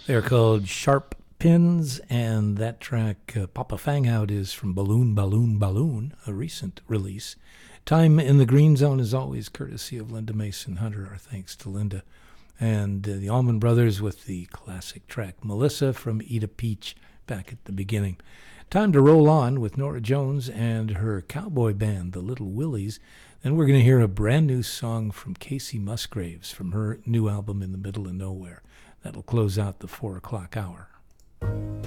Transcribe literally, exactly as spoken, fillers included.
They're called Sharp Pins, and that track, uh, Papa Fangout, is from Balloon, Balloon, Balloon, a recent release. Time in the Green Zone is always courtesy of Linda Mason Hunter. Our thanks to Linda. And uh, the Allman Brothers with the classic track Melissa from Eat a Peach back at the beginning. Time to roll on with Norah Jones and her cowboy band, the Little Willies. Then we're going to hear a brand new song from Casey Musgraves from her new album In the Middle of Nowhere. That'll close out the four o'clock hour.